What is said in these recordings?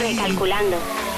Recalculando.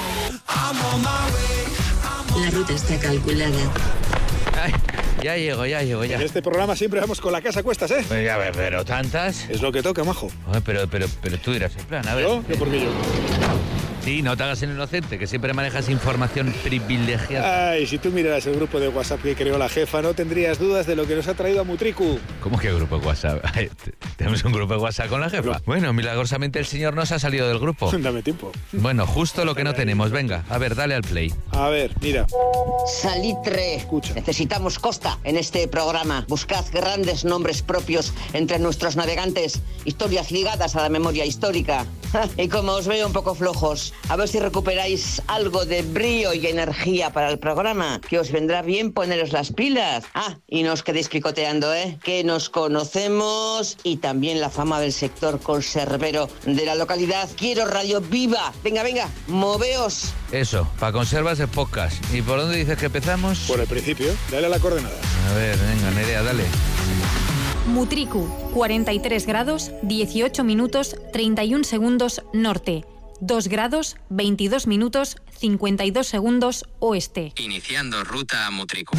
La ruta está calculada. Ay, ya llego. En este programa siempre vamos con la casa a cuestas, ¿eh? Pues ya ves, pero tantas. Es lo que toca, majo. Oye, pero tú dirás en plan, a ver. ¿Yo? ¿Yo por qué yo? Sí, no te hagas el inocente, que siempre manejas información privilegiada. Ay, si tú miraras el grupo de WhatsApp que creó la jefa, no tendrías dudas de lo que nos ha traído a Mutriku. ¿Cómo que grupo de WhatsApp? ¿Tenemos un grupo de WhatsApp con la jefa? Bueno, milagrosamente el señor nos ha salido del grupo. Dame tiempo. Bueno, justo lo que no tenemos. Venga, a ver, dale al play. A ver, mira. Salitre. Escucha. Necesitamos costa en este programa. Buscad grandes nombres propios entre nuestros navegantes. Historias ligadas a la memoria histórica. Y como os veo un poco flojos, a ver si recuperáis algo de brío y energía para el programa, que os vendrá bien poneros las pilas. Y no os quedéis picoteando, que nos conocemos y también la fama del sector conservero de la localidad. Quiero radio viva. Venga, moveos. Eso, para conservas de podcast. ¿Y por dónde dices que empezamos? Por el principio, dale a la coordenada. A ver, venga, Nerea, dale. Mutriku, 43 grados, 18 minutos, 31 segundos norte. 2 grados, 22 minutos, 52 segundos oeste. Iniciando ruta a Mutriku.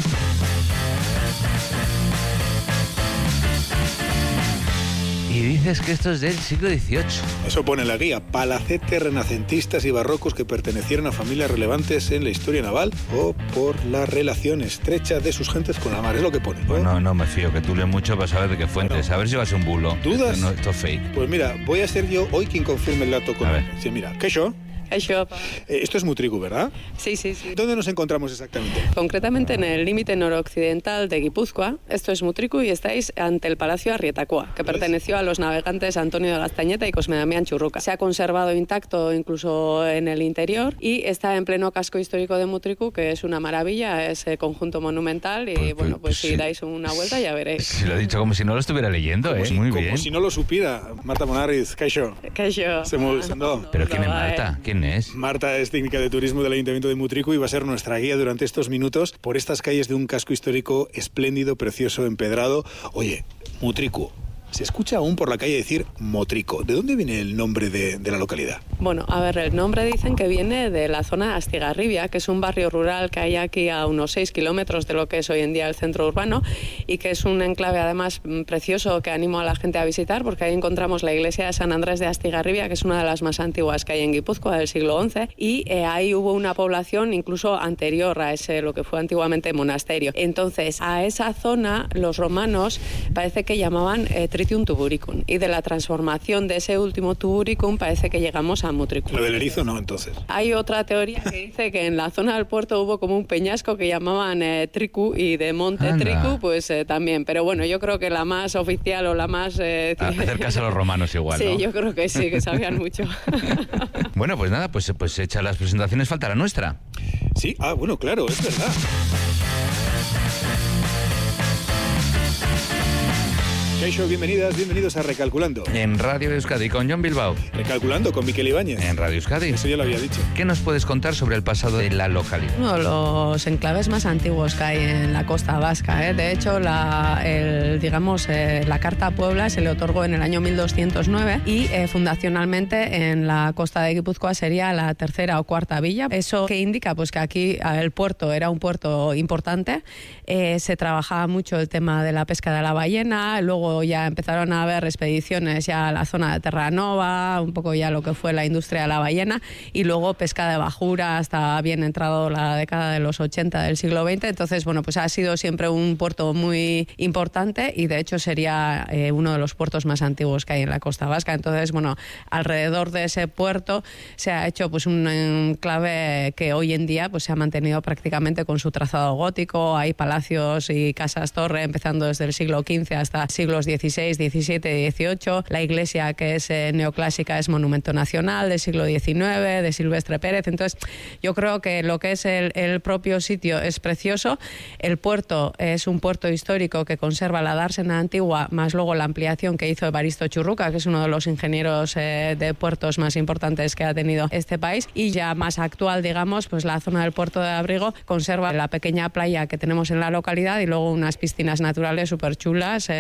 Y dices que esto es del siglo XVIII. Eso pone en la guía. Palacetes renacentistas y barrocos que pertenecieron a familias relevantes en la historia naval o por la relación estrecha de sus gentes con la mar. Es lo que pone. Bueno, no me fío, que tú lees mucho para saber de qué fuentes. Bueno. A ver si va a ser un bulo. ¿Dudas? Esto es fake. Pues mira, voy a ser yo hoy quien confirme el dato con A ver. él. Sí, mira, ¿qué yo? Això. Esto es Mutriku, ¿verdad? Sí. ¿Dónde nos encontramos exactamente? Concretamente en el límite noroccidental de Guipúzcoa. Esto es Mutriku y estáis ante el Palacio Arrietacoa, que perteneció a los navegantes Antonio de Gastañeta y Cosme Damián Churruca. Se ha conservado intacto incluso en el interior y está en pleno casco histórico de Mutriku, que es una maravilla, es conjunto monumental y pues si dais una vuelta ya veréis. Se lo he dicho como si no lo estuviera leyendo, Muy bien. Como si no lo supiera. Marta Monariz, ¿qué yo? ¿Pero quién es Marta? ¿Quién es? Marta es técnica de turismo del Ayuntamiento de Mutriku y va a ser nuestra guía durante estos minutos por estas calles de un casco histórico espléndido, precioso, empedrado. Oye, Mutriku. Se escucha aún por la calle decir Motrico. ¿De dónde viene el nombre de la localidad? Bueno, a ver, el nombre dicen que viene de la zona Astigarribia, que es un barrio rural que hay aquí a unos 6 kilómetros de lo que es hoy en día el centro urbano y que es un enclave además precioso que animo a la gente a visitar porque ahí encontramos la iglesia de San Andrés de Astigarribia, que es una de las más antiguas que hay en Guipúzcoa del siglo XI y ahí hubo una población incluso anterior a ese, lo que fue antiguamente monasterio. Entonces, a esa zona los romanos parece que llamaban Tritium Tuburicum y de la transformación de ese último Tuburicum parece que llegamos a Mutriku. ¿Lo del erizo no, entonces? Hay otra teoría que dice que en la zona del puerto hubo como un peñasco que llamaban Tricu y de Monte Tricu pues también, pero bueno, yo creo que la más oficial o la más... hacer caso a los romanos igual, sí, ¿no? yo creo que sí, que sabían mucho. Bueno, pues nada, pues hecha las presentaciones, falta la nuestra. Sí, bueno, claro, es verdad. Kaixo, bienvenidos a Recalculando. En Radio Euskadi con Jon Bilbao. Recalculando con Miquel Ibáñez. En Radio Euskadi. Eso ya lo había dicho. ¿Qué nos puedes contar sobre el pasado de la localidad? Uno de los enclaves más antiguos que hay en la costa vasca. De hecho, la Carta a Puebla se le otorgó en el año 1209 y fundacionalmente en la costa de Guipúzcoa sería la tercera o cuarta villa. ¿Eso qué indica? Pues que aquí el puerto era un puerto importante, se trabajaba mucho el tema de la pesca de la ballena, luego ya empezaron a haber expediciones ya a la zona de Terranova, un poco ya lo que fue la industria de la ballena y luego pesca de bajura hasta bien entrado la década de los 80 del siglo XX. Entonces, bueno, pues ha sido siempre un puerto muy importante y de hecho sería uno de los puertos más antiguos que hay en la costa vasca. Entonces, bueno, alrededor de ese puerto se ha hecho pues un enclave que hoy en día pues se ha mantenido prácticamente con su trazado gótico. Hay palacios y casas torre empezando desde el siglo XV hasta siglos XVI, XVII y XVIII. La iglesia, que es neoclásica, es monumento nacional del siglo XIX, de Silvestre Pérez. Entonces, yo creo que lo que es el propio sitio es precioso. El puerto es un puerto histórico que conserva la dársena antigua, más luego la ampliación que hizo Evaristo Churruca, que es uno de los ingenieros de puertos más importantes que ha tenido este país. Y ya más actual, digamos, pues la zona del puerto de Abrigo conserva la pequeña playa que tenemos en la localidad y luego unas piscinas naturales súper chulas que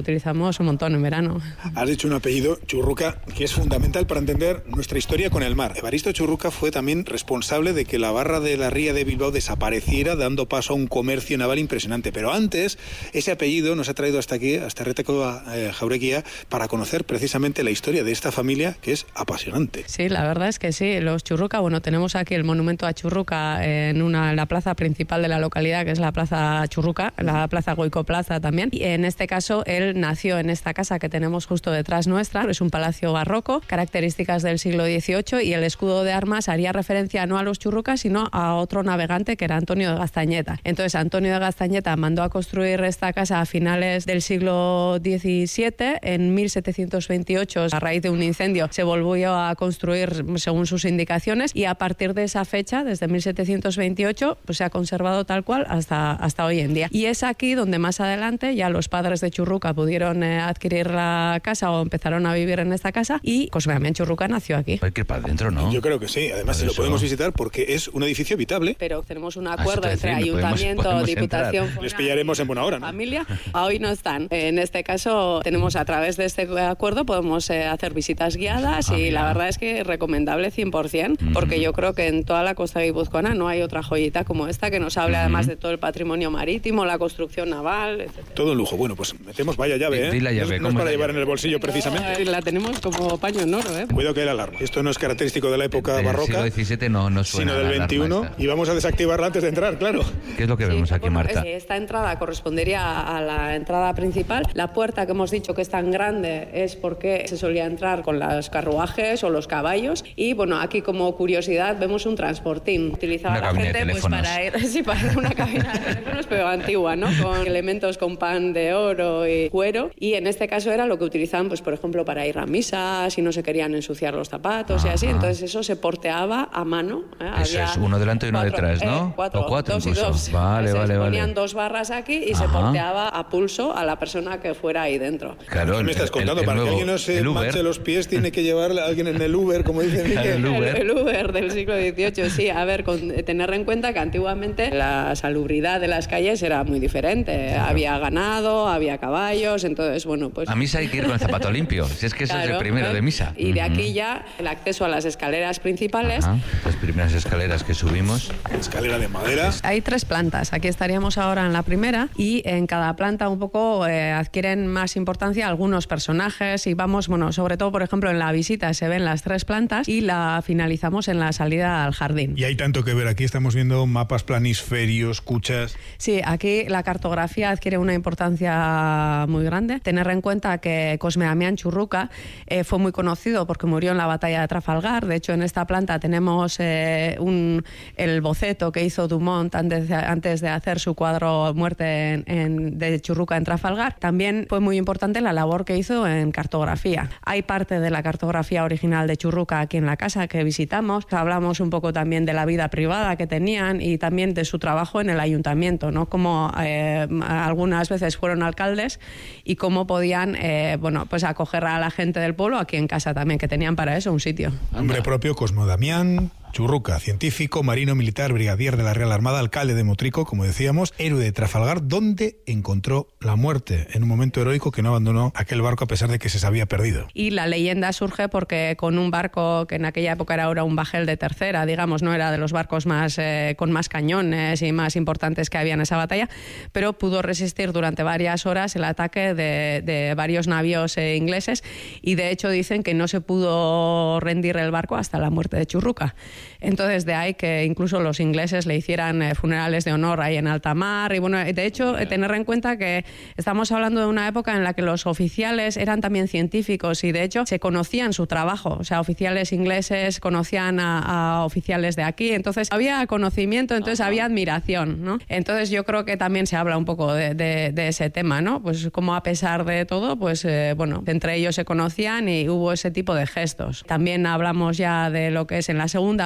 utilizamos un montón en verano. Has dicho un apellido, Churruca, que es fundamental para entender nuestra historia con el mar. Evaristo Churruca fue también responsable de que la barra de la ría de Bilbao desapareciera, dando paso a un comercio naval impresionante. Pero antes, ese apellido nos ha traído hasta aquí, hasta Erretekoa Jauregia, para conocer precisamente la historia de esta familia, que es apasionante. Sí, la verdad es que sí. Los Churruca, bueno, tenemos aquí el monumento a Churruca en la plaza principal de la localidad, que es la Plaza Churruca, la Plaza Goico Plaza también. Y en este caso, él nació en esta casa que tenemos justo detrás nuestra. Es un palacio barroco, características del siglo XVIII, y el escudo de armas haría referencia no a los Churrucas, sino a otro navegante que era Antonio de Gastañeta. Entonces, Antonio de Gastañeta mandó a construir esta casa a finales del siglo XVII. En 1728, a raíz de un incendio, se volvió a construir según sus indicaciones, y a partir de esa fecha, desde 1728, pues se ha conservado tal cual hasta hoy en día. Y es aquí donde más adelante ya los padres de Churruca pudieron adquirir la casa o empezaron a vivir en esta casa, y Cosme Damián Churruca nació aquí. Hay que ir para adentro, ¿no? Yo creo que sí. Además, lo podemos visitar porque es un edificio habitable. Pero tenemos un acuerdo entre ayuntamiento, diputación... Les pillaremos en buena hora, ¿no? Familia. Hoy no están. En este caso, tenemos a través de este acuerdo, podemos hacer visitas guiadas y la verdad es que recomendable 100%, porque yo creo que en toda la costa guipuzcoana no hay otra joyita como esta que nos hable además de todo el patrimonio marítimo, la construcción naval, etc. Todo un lujo. Bueno, pues metemos, vaya llave, ¿eh? Di la llave. No es para llevar en el bolsillo precisamente. La tenemos como paño en oro, ¿eh? Cuidado que hay la alarma. Esto no es característico de la época barroca, del siglo XVII no suena, sino del XXI, y vamos a desactivarla antes de entrar, claro. ¿Qué es lo que vemos aquí, Marta? Esta entrada correspondería a la entrada principal. La puerta que hemos dicho que es tan grande es porque se solía entrar con los carruajes o los caballos, y bueno, aquí como curiosidad vemos un transportín. Utilizaba la gente pues para ir, sí, para una cabina de teléfonos, pero antigua, ¿no? Con elementos con pan de oro y cuero, y en este caso era lo que utilizaban, pues por ejemplo, para ir a misa, si no se querían ensuciar los zapatos y así. Entonces eso se porteaba a mano. Eso es, uno delante y uno detrás, ¿no? Cuatro, o cuatro dos incluso. Y dos. Vale. Se ponían dos barras aquí y se porteaba a pulso a la persona que fuera ahí dentro. Claro, ¿qué me estás contando? Para que alguien no se manche los pies, tiene que llevar a alguien en el Uber, como dice Miguel. El Uber del siglo XVIII, sí. A ver, tener en cuenta que antiguamente la salubridad de las calles era muy diferente. Claro. Había ganado, había caballos, entonces, bueno, pues... A misa hay que ir con el zapato limpio, si es que eso es el primero de misa. Y de aquí ya el acceso a las escaleras principales. Las primeras escaleras que subimos. Escalera de madera. Hay 3 plantas. Aquí estaríamos ahora en la primera, y en cada planta un poco adquieren más importancia algunos personajes, y vamos, bueno, sobre todo, por ejemplo, en la visita se ven las 3 plantas y la finalizamos en la salida al jardín. Y hay tanto que ver. Aquí estamos viendo mapas, planisferios, cuchas. Sí, aquí la cartografía adquiere una importancia muy grande. Tener en cuenta que Cosme Damián Churruca fue muy conocido porque murió en la batalla de Trafalgar. De hecho, en esta planta tenemos el boceto que hizo Dumont antes de hacer su cuadro Muerte de Churruca en Trafalgar. También fue muy importante la labor que hizo en cartografía. Hay parte de la cartografía original de Churruca aquí en la casa que visitamos. Hablamos un poco también de la vida privada que tenían y también de su trabajo en el ayuntamiento, ¿no? Como algunas veces fueron alcaldes y cómo podían pues acoger a la gente del pueblo aquí en casa también, que tenían para eso un sitio. Nombre propio, Cosme Damián Churruca, científico, marino militar, brigadier de la Real Armada, alcalde de Motrico, como decíamos, héroe de Trafalgar, donde encontró la muerte en un momento heroico que no abandonó aquel barco a pesar de que se había perdido. Y la leyenda surge porque con un barco que en aquella época era ahora un bajel de tercera, digamos, no era de los barcos más con más cañones y más importantes que había en esa batalla, pero pudo resistir durante varias horas el ataque de varios navíos ingleses, y de hecho dicen que no se pudo rendir el barco hasta la muerte de Churruca. Entonces, de ahí que incluso los ingleses le hicieran funerales de honor ahí en alta mar. Y bueno, de hecho, tener en cuenta que estamos hablando de una época en la que los oficiales eran también científicos y de hecho se conocían su trabajo. O sea, oficiales ingleses conocían a oficiales de aquí. Entonces, había conocimiento, entonces había admiración, ¿no? Entonces, yo creo que también se habla un poco de ese tema, ¿no? Pues como a pesar de todo, pues bueno, entre ellos se conocían y hubo ese tipo de gestos. También hablamos ya de lo que es en la segunda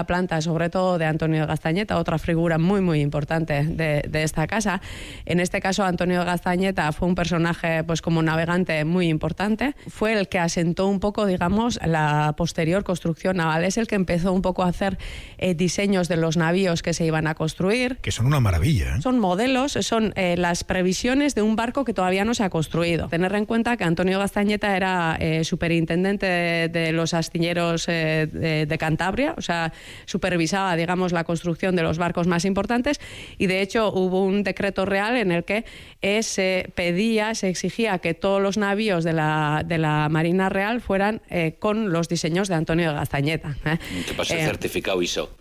planta, sobre todo de Antonio de Gaztañeta, otra figura muy, muy importante de esta casa. En este caso, Antonio de Gaztañeta fue un personaje, pues como navegante, muy importante. Fue el que asentó un poco, digamos, la posterior construcción naval. Es el que empezó un poco a hacer diseños de los navíos que se iban a construir. Que son una maravilla, ¿eh? Son modelos, son las previsiones de un barco que todavía no se ha construido. Tener en cuenta que Antonio Gaztañeta era superintendente de los astilleros de Cantabria, o sea, supervisaba, digamos, la construcción de los barcos más importantes, y de hecho hubo un decreto real en el que se exigía que todos los navíos de la Marina Real fueran con los diseños de Antonio de Gaztañeta. ¿Qué pasa? El certificado ISO.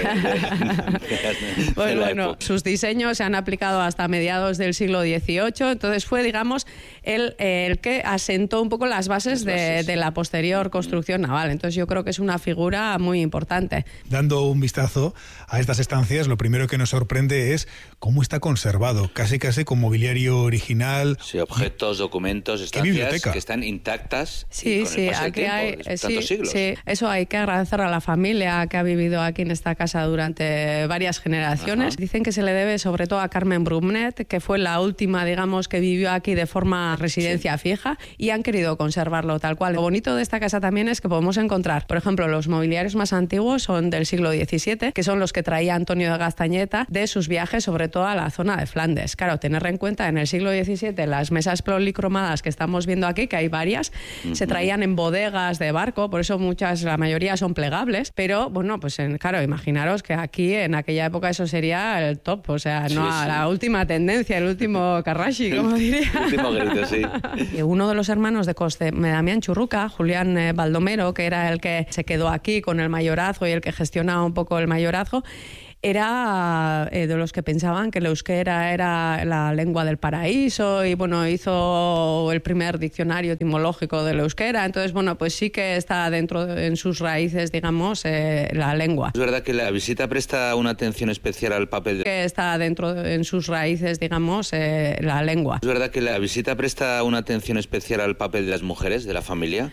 Pues bueno, sus diseños se han aplicado hasta mediados del siglo XVIII, entonces fue, digamos, el que asentó un poco las bases de la posterior construcción naval. Entonces yo creo que es una figura muy importante. Dando un vistazo a estas estancias, lo primero que nos sorprende es cómo está conservado, casi con mobiliario original. Sí, objetos, documentos, estancias que están intactas. Sí, aquí hay tantos siglos. Sí, eso hay que agradecer a la familia que ha vivido aquí en esta casa durante varias generaciones. Ajá. Dicen que se le debe sobre todo a Carmen Brunet, que fue la última, digamos, que vivió aquí de forma residencia fija, y han querido conservarlo tal cual. Lo bonito de esta casa también es que podemos encontrar, por ejemplo, los mobiliarios más antiguos son del siglo XVII, que son los que traía Antonio de Gaztañeta de sus viajes, sobre todo a la zona de Flandes. Claro, tener en cuenta en el siglo XVII las mesas policromadas que estamos viendo aquí, que hay varias, se traían en bodegas de barco, por eso la mayoría son plegables, pero bueno, pues claro, imaginaros que aquí en aquella época eso sería el top, o sea, la última tendencia, el último Carraschi, como diría. El último grito, sí. Uno de los hermanos de Damián Churruca, Julián Baldomero, que era el que se quedó aquí con el mayorazgo y el que gestionaba un poco el mayorazgo, era de los que pensaban que el euskera era la lengua del paraíso, y bueno, hizo el primer diccionario etimológico del euskera. Entonces, bueno, pues sí que está dentro en sus raíces, digamos, la lengua. Es verdad que la visita presta una atención especial al papel que está dentro en sus raíces, digamos, la lengua. Es verdad que la visita presta una atención especial al papel de las mujeres de la familia.